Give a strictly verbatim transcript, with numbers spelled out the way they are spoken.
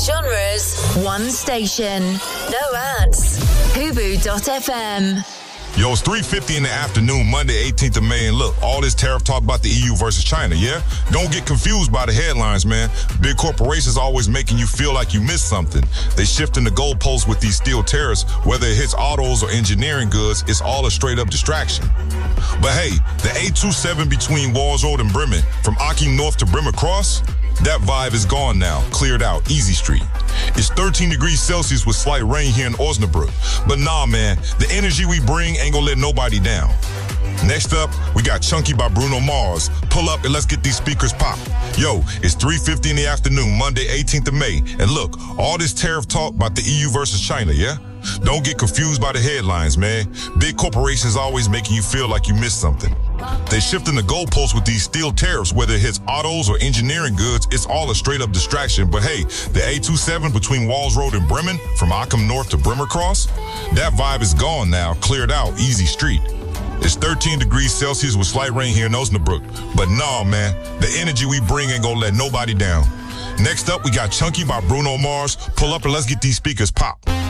genres, one station. No ads. Hubu dot f m. Yo, it's three fifty in the afternoon, Monday, eighteenth of May, and look, all this tariff talk about the E U versus China, yeah? Don't get confused by the headlines, man. Big corporations always making you feel like you missed something. They shifting the goalposts with these steel tariffs, whether it hits autos or engineering goods, it's all a straight-up distraction. But hey, the eight two seven between Walls Road and Bremen, from Ocking North to Bremer Cross, that vibe is gone now, cleared out, Easy Street. It's thirteen degrees Celsius with slight rain here in Osnabrück. But nah, man, the energy we bring ain't gonna let nobody down. Next up, we got Chunky by Bruno Mars. Pull up and let's get these speakers pop. Yo, it's three fifty in the afternoon, Monday, eighteenth of May. And look, all this tariff talk about the E U versus China, yeah? Don't get confused by the headlines, man. Big corporations always making you feel like you missed something. They shifting the goalposts with these steel tariffs, whether it hits autos or engineering goods, it's all a straight-up distraction. But hey, the eight two seven between Walls Road and Bremen, from Ockham North to Bremer Cross, that vibe is gone now, cleared out, Easy Street. It's thirteen degrees Celsius with slight rain here in Osnabrück. But nah, man, the energy we bring ain't gonna let nobody down. Next up, we got Chunky by Bruno Mars. Pull up and let's get these speakers pop.